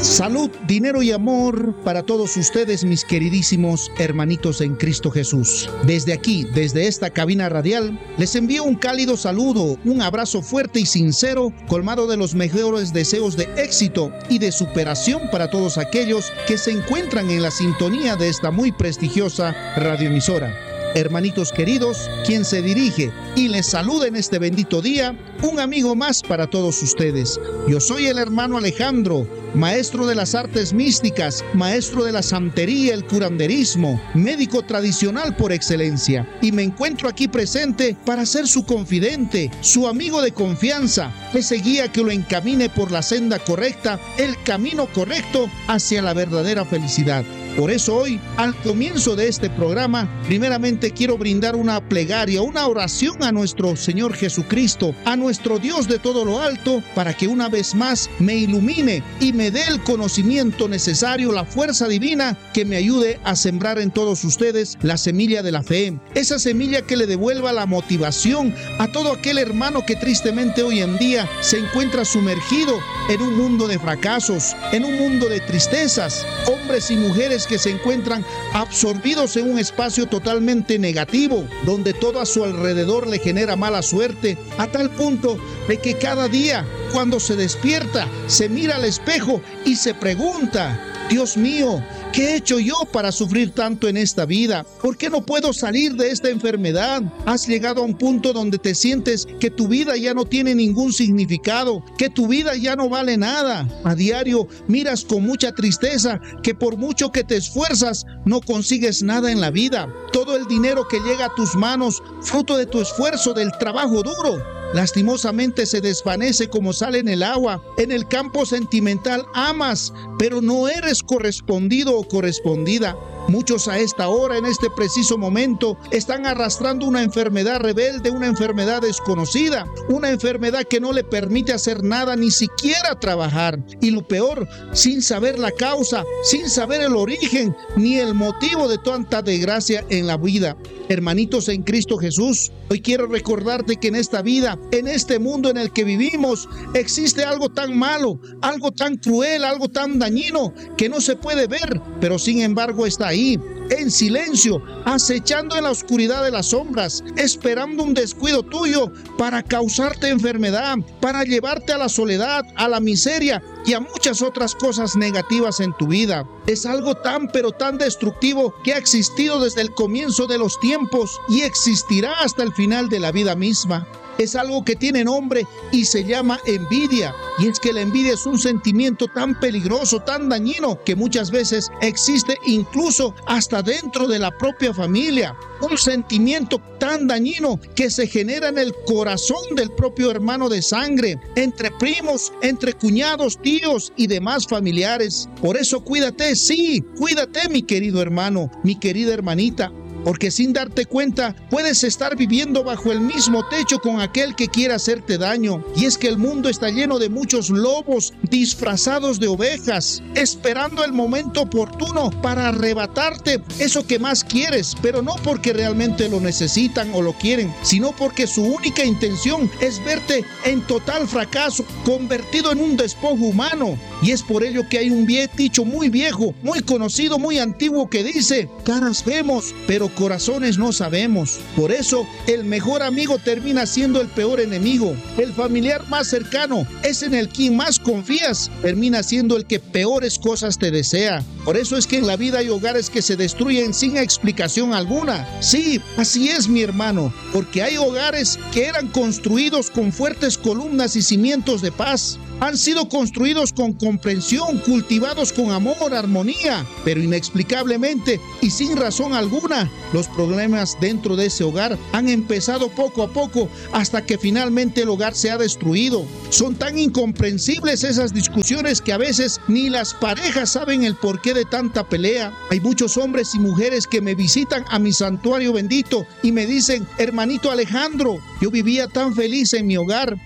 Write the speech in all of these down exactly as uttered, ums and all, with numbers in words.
Salud, dinero y amor para todos ustedes, mis queridísimos hermanitos en Cristo Jesús. Desde aquí, desde esta cabina radial, les envío un cálido saludo, un abrazo fuerte y sincero, colmado de los mejores deseos de éxito y de superación para todos aquellos que se encuentran en la sintonía de esta muy prestigiosa radioemisora. Hermanitos queridos, quien se dirige y les saluda en este bendito día, un amigo más para todos ustedes. Yo soy el hermano Alejandro, maestro de las artes místicas, maestro de la santería, el curanderismo, médico tradicional por excelencia, y me encuentro aquí presente para ser su confidente, su amigo de confianza, ese guía que lo encamine por la senda correcta, el camino correcto hacia la verdadera felicidad. Por eso hoy, al comienzo de este programa, primeramente quiero brindar una plegaria, una oración a nuestro Señor Jesucristo, a nuestro Dios de todo lo alto, para que una vez más me ilumine y me dé el conocimiento necesario, la fuerza divina que me ayude a sembrar en todos ustedes la semilla de la fe, esa semilla que le devuelva la motivación a todo aquel hermano que tristemente hoy en día se encuentra sumergido en un mundo de fracasos, en un mundo de tristezas, hombres y mujeres que se encuentran absorbidos en un espacio totalmente negativo, donde todo a su alrededor le genera mala suerte, a tal punto de que cada día, cuando se despierta, se mira al espejo y se pregunta: Dios mío, ¿qué he hecho yo para sufrir tanto en esta vida? ¿Por qué no puedo salir de esta enfermedad? Has llegado a un punto donde te sientes que tu vida ya no tiene ningún significado, que tu vida ya no vale nada. A diario miras con mucha tristeza que por mucho que te esfuerzas, no consigues nada en la vida. Todo el dinero que llega a tus manos, fruto de tu esfuerzo, del trabajo duro, lastimosamente se desvanece como sale en el agua. En el campo sentimental amas, pero no eres correspondido o correspondida. Muchos a esta hora, en este preciso momento, están arrastrando una enfermedad rebelde, una enfermedad desconocida, una enfermedad que no le permite hacer nada, ni siquiera trabajar. Y lo peor, sin saber la causa, sin saber el origen, ni el motivo de tanta desgracia en la vida. Hermanitos en Cristo Jesús, hoy quiero recordarte que en esta vida, en este mundo en el que vivimos, existe algo tan malo, algo tan cruel, algo tan dañino, que no se puede ver, pero sin embargo está ahí, en silencio, acechando en la oscuridad de las sombras, esperando un descuido tuyo para causarte enfermedad, para llevarte a la soledad, a la miseria y a muchas otras cosas negativas en tu vida. Es algo tan pero tan destructivo que ha existido desde el comienzo de los tiempos y existirá hasta el final de la vida misma. Es algo que tiene nombre y se llama envidia. Y es que la envidia es un sentimiento tan peligroso, tan dañino, que muchas veces existe incluso hasta dentro de la propia familia. Un sentimiento tan dañino que se genera en el corazón del propio hermano de sangre, entre primos, entre cuñados, tíos y demás familiares. Por eso cuídate, sí, cuídate, mi querido hermano, mi querida hermanita. Porque sin darte cuenta puedes estar viviendo bajo el mismo techo con aquel que quiere hacerte daño. Y es que el mundo está lleno de muchos lobos disfrazados de ovejas, esperando el momento oportuno para arrebatarte eso que más quieres, pero no porque realmente lo necesitan o lo quieren, sino porque su única intención es verte en total fracaso, convertido en un despojo humano. Y es por ello que hay un vie- dicho muy viejo, muy conocido, muy antiguo que dice: caras vemos, pero corazones no sabemos. Por eso el mejor amigo termina siendo el peor enemigo. El familiar más cercano es en el quien más confías, termina siendo el que peores cosas te desea. Por eso es que en la vida hay hogares que se destruyen sin explicación alguna. Sí, así es, mi hermano, porque hay hogares que eran construidos con fuertes columnas y cimientos de paz. Han sido construidos con comprensión, cultivados con amor, armonía, pero inexplicablemente y sin razón alguna, los problemas dentro de ese hogar han empezado poco a poco hasta que finalmente el hogar se ha destruido. Son tan incomprensibles esas discusiones que a veces ni las parejas saben el porqué de tanta pelea. Hay muchos hombres y mujeres que me visitan a mi santuario bendito y me dicen: hermanito Alejandro, yo vivía tan feliz en mi hogar,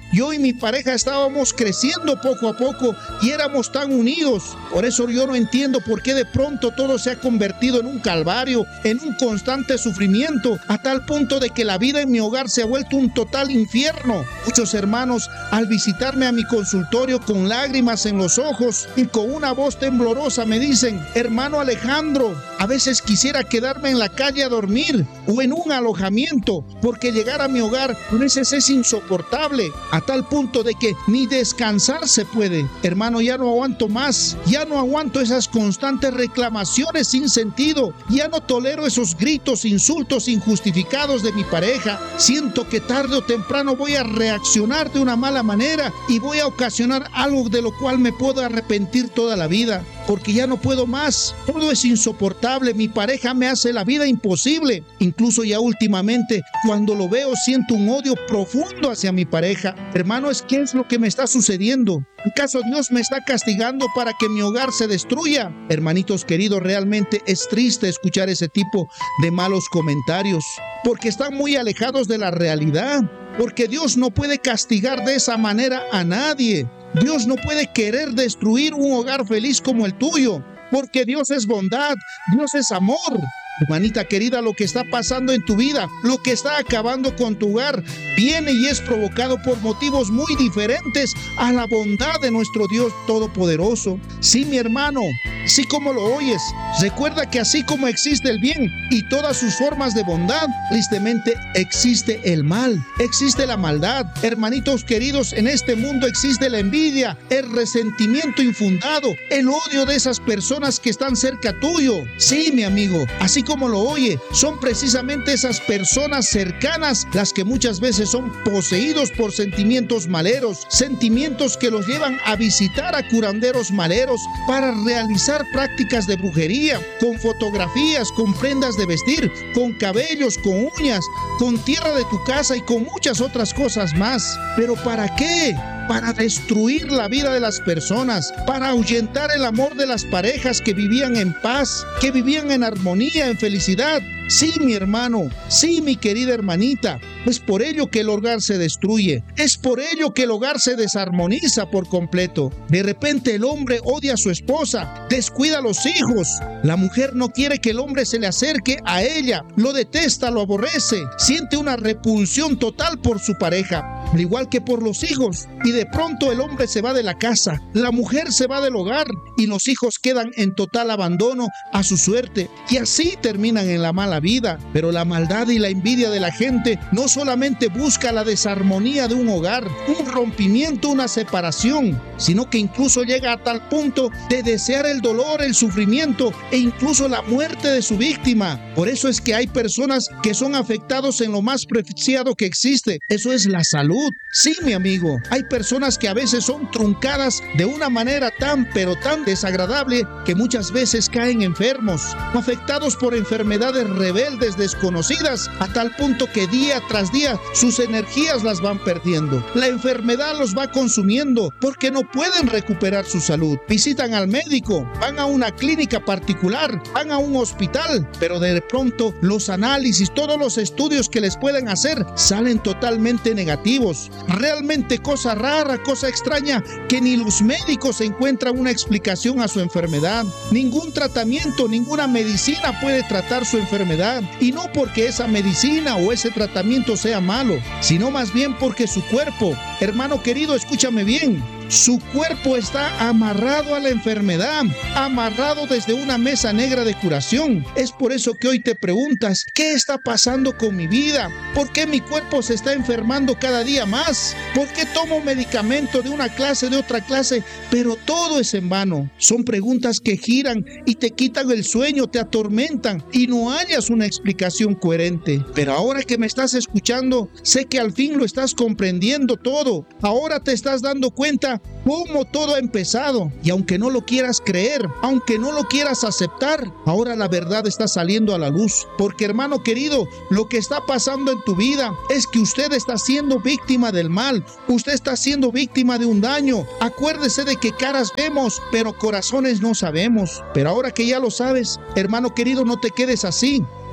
Yo y mi pareja estábamos creciendo poco a poco y éramos tan unidos. Por eso yo no entiendo por qué de pronto todo se ha convertido en un calvario, en un constante sufrimiento, a tal punto de que la vida en mi hogar se ha vuelto un total infierno. Muchos hermanos, al visitarme a mi consultorio con lágrimas en los ojos y con una voz temblorosa, me dicen: hermano Alejandro, a veces quisiera quedarme en la calle a dormir o en un alojamiento, porque llegar a mi hogar a veces es insoportable, a tal punto de que ni descansar se puede. Hermano, ya no aguanto más, ya no aguanto esas constantes reclamaciones sin sentido, ya no tolero esos gritos, insultos injustificados de mi pareja. Siento que tarde o temprano voy a reaccionar de una mala manera y voy a ocasionar algo de lo cual me puedo arrepentir toda la vida, porque ya no puedo más. Todo es insoportable, mi pareja me hace la vida imposible. Incluso ya últimamente, cuando lo veo, siento un odio profundo hacia mi pareja. Hermanos, ¿qué es lo que me está sucediendo? ¿Acaso Dios me está castigando para que mi hogar se destruya? Hermanitos queridos, realmente es triste escuchar ese tipo de malos comentarios, porque están muy alejados de la realidad, porque Dios no puede castigar de esa manera a nadie. Dios no puede querer destruir un hogar feliz como el tuyo, porque Dios es bondad, Dios es amor. Hermanita querida, lo que está pasando en tu vida, lo que está acabando con tu hogar, viene y es provocado por motivos muy diferentes a la bondad de nuestro Dios Todopoderoso. Sí, mi hermano, así como lo oyes, recuerda que así como existe el bien y todas sus formas de bondad, tristemente existe el mal, existe la maldad. Hermanitos queridos, en este mundo existe la envidia, el resentimiento infundado, el odio de esas personas que están cerca tuyo. Sí, mi amigo, así como lo oye, son precisamente esas personas cercanas las que muchas veces son poseídos por sentimientos maleros, sentimientos que los llevan a visitar a curanderos maleros para realizar prácticas de brujería, con fotografías, con prendas de vestir, con cabellos, con uñas, con tierra de tu casa y con muchas otras cosas más. ¿Pero para qué? Para destruir la vida de las personas, para ahuyentar el amor de las parejas que vivían en paz, que vivían en armonía, en felicidad. Sí, mi hermano, sí, mi querida hermanita, es por ello que el hogar se destruye, es por ello que el hogar se desarmoniza por completo. De repente el hombre odia a su esposa, descuida a los hijos, la mujer no quiere que el hombre se le acerque a ella, lo detesta, lo aborrece, siente una repulsión total por su pareja, al igual que por los hijos, y de pronto el hombre se va de la casa, la mujer se va del hogar y los hijos quedan en total abandono a su suerte, y así terminan en la mala vida. Pero la maldad y la envidia de la gente no solamente busca la desarmonía de un hogar, un rompimiento, una separación, sino que incluso llega a tal punto de desear el dolor, el sufrimiento e incluso la muerte de su víctima. Por eso es que hay personas que son afectados en lo más preciado que existe, eso es la salud. Sí, mi amigo, hay personas que a veces son truncadas de una manera tan pero tan desagradable que muchas veces caen enfermos, afectados por enfermedades rebeldes, desconocidas, a tal punto que día tras día sus energías las van perdiendo. La enfermedad los va consumiendo porque no pueden recuperar su salud. Visitan al médico, van a una clínica particular, van a un hospital, pero de pronto los análisis, todos los estudios que les pueden hacer salen totalmente negativos. Realmente cosa rara, cosa extraña, que ni los médicos encuentran una explicación a su enfermedad. Ningún tratamiento, ninguna medicina puede tratar su enfermedad, y no porque esa medicina o ese tratamiento sea malo, sino más bien porque su cuerpo, hermano querido, escúchame bien, su cuerpo está amarrado a la enfermedad, amarrado desde una mesa negra de curación. Es por eso que hoy te preguntas, ¿qué está pasando con mi vida? ¿Por qué mi cuerpo se está enfermando cada día más? ¿Por qué tomo medicamento de una clase, de otra clase, pero todo es en vano? Son preguntas que giran y te quitan el sueño, te atormentan y no hallas una explicación coherente. Pero ahora que me estás escuchando, sé que al fin lo estás comprendiendo todo. Ahora te estás dando cuenta cómo todo ha empezado, y aunque no lo quieras creer, aunque no lo quieras aceptar, ahora la verdad está saliendo a la luz, porque hermano querido, lo que está pasando en tu vida es que usted está siendo víctima del mal, usted está siendo víctima de un daño. Acuérdese de que caras vemos, pero corazones no sabemos. Pero ahora que ya lo sabes, hermano querido, no te quedes así.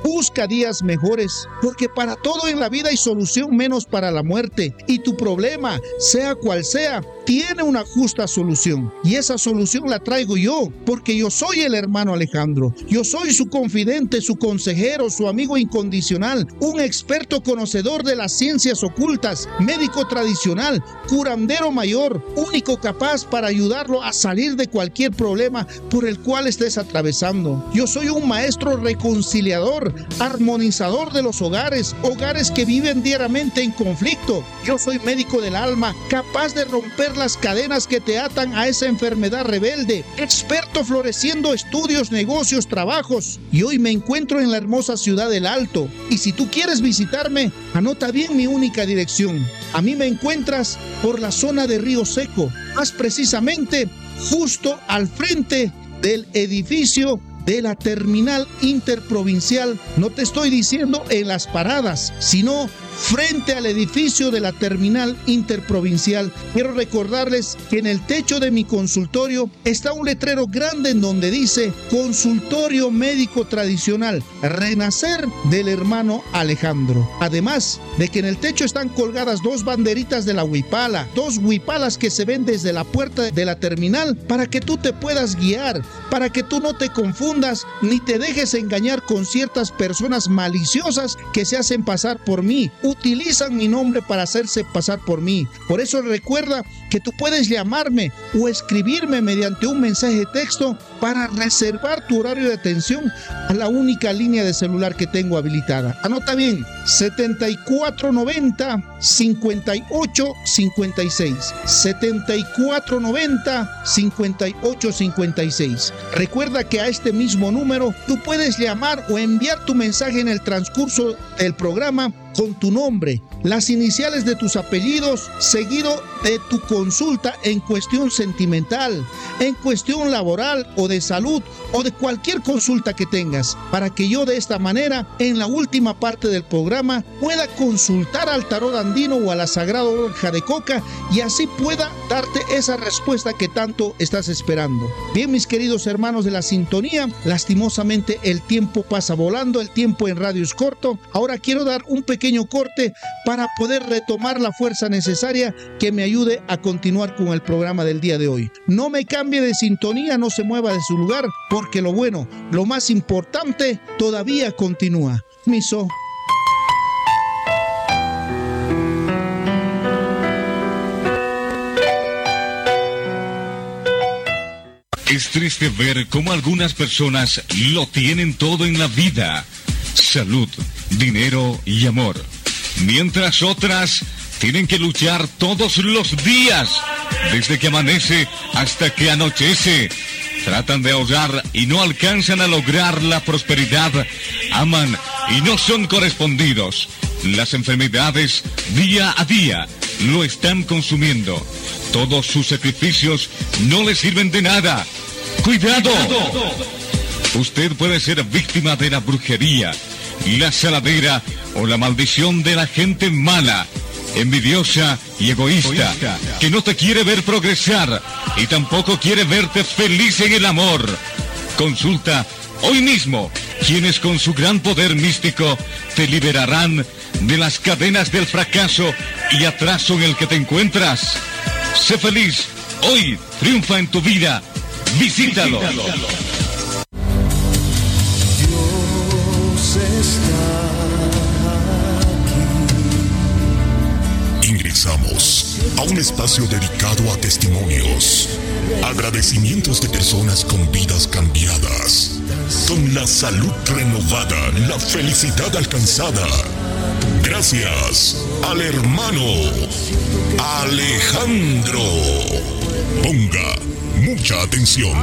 Busca días mejores, porque para todo en la vida hay solución menos para la muerte. Y tu problema, sea cual sea, tiene una justa solución. Y esa solución la traigo yo, porque yo soy el hermano Alejandro. Yo soy su confidente, su consejero, su amigo incondicional, un experto conocedor de las ciencias ocultas, médico tradicional, curandero mayor, único capaz para ayudarlo a salir de cualquier problema por el cual estés atravesando. Yo soy un maestro reconciliador, armonizador de los hogares, hogares que viven diariamente en conflicto. Yo soy médico del alma, capaz de romper las cadenas que te atan a esa enfermedad rebelde, experto floreciendo estudios, negocios, trabajos. Y hoy me encuentro en la hermosa ciudad del Alto. Y si tú quieres visitarme, anota bien mi única dirección. A mí me encuentras por la zona de Río Seco, más precisamente justo al frente del edificio de la terminal interprovincial. No te estoy diciendo en las paradas, sino frente al edificio de la terminal interprovincial. Quiero recordarles que en el techo de mi consultorio está un letrero grande en donde dice Consultorio Médico Tradicional Renacer del hermano Alejandro. Además de que en el techo están colgadas dos banderitas de la huipala, dos huipalas que se ven desde la puerta de la terminal para que tú te puedas guiar, para que tú no te confundas ni te dejes engañar con ciertas personas maliciosas que se hacen pasar por mí. Utilizan mi nombre para hacerse pasar por mí. Por eso recuerda que tú puedes llamarme o escribirme mediante un mensaje de texto para reservar tu horario de atención a la única línea de celular que tengo habilitada. Anota bien, setenta y cuatro noventa, cincuenta y ocho cincuenta y seis. setenta y cuatro noventa, cincuenta y ocho cincuenta y seis. Recuerda que a este mismo número tú puedes llamar o enviar tu mensaje en el transcurso del programa con tu nombre, las iniciales de tus apellidos, seguido de tu consulta en cuestión sentimental, en cuestión laboral o de salud o de cualquier consulta que tengas, para que yo de esta manera, en la última parte del programa, pueda consultar al tarot andino o a la sagrada hoja de coca y así pueda darte esa respuesta que tanto estás esperando. Bien, mis queridos hermanos de la sintonía, lastimosamente el tiempo pasa volando, el tiempo en radio es corto. Ahora quiero dar un pequeño corte para poder retomar la fuerza necesaria que me ayude a continuar con el programa del día de hoy. No me cambie de sintonía, no se mueva de su lugar, porque lo bueno, lo más importante, todavía continúa. Miso. Es triste ver cómo algunas personas lo tienen todo en la vida: salud, dinero y amor, mientras otras tienen que luchar todos los días, desde que amanece hasta que anochece. Tratan de ahorrar y no alcanzan a lograr la prosperidad, aman y no son correspondidos. Las enfermedades día a día lo están consumiendo. Todos sus sacrificios no le sirven de nada. ¡Cuidado! Usted puede ser víctima de la brujería, la saladera o la maldición de la gente mala, envidiosa y egoísta, que no te quiere ver progresar y tampoco quiere verte feliz en el amor. Consulta hoy mismo quienes con su gran poder místico te liberarán de las cadenas del fracaso y atraso en el que te encuentras. Sé feliz, hoy triunfa en tu vida. Visítalo. Dios está aquí. Ingresamos a un espacio dedicado a testimonios, agradecimientos de personas con vidas cambiadas, con la salud renovada, la felicidad alcanzada. Gracias al hermano Alejandro. Ponga mucha atención.